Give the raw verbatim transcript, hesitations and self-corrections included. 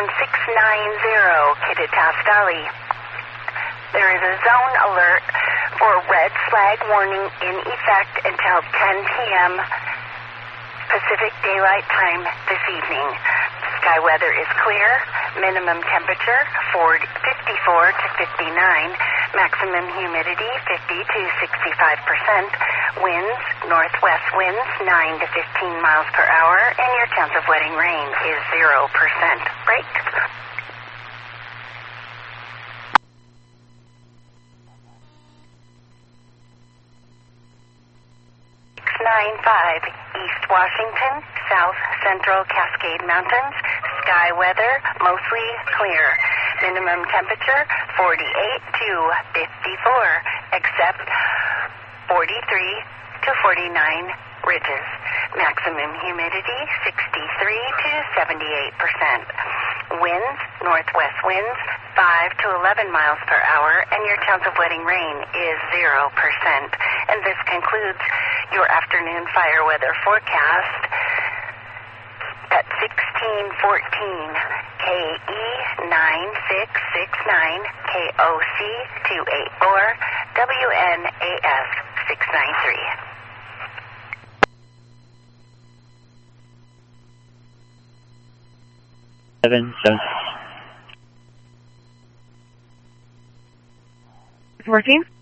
zone six nine zero, Kitatastali. There is a zone alert for red flag warning in effect until ten p.m. Pacific Daylight Time this evening. Sky weather is clear. Minimum temperature fifty-four to fifty-nine. Maximum humidity fifty to sixty-five percent. Winds, northwest winds nine to fifteen miles per hour. And your chance of wetting rain is zero percent. Break. six nine five, East Washington, South Central Cascade Mountains. Sky weather, mostly clear. Minimum temperature, forty-eight to fifty-four, except forty-three to forty-nine ridges. Maximum humidity, sixty-three to seventy-eight percent. Winds, northwest winds, five to eleven miles per hour, and your chance of wetting rain is zero percent. And this concludes your afternoon fire weather forecast at sixteen fourteen K E nine six six nine K O C two eight four W N A S six nine three. Seven seven. It's working?